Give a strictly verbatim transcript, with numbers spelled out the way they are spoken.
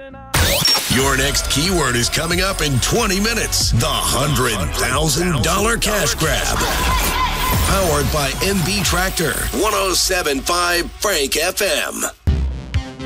Your next keyword is coming up in twenty minutes. The one hundred thousand dollars Cash Grab. Powered by M B Tractor. one oh seven point five Frank F M.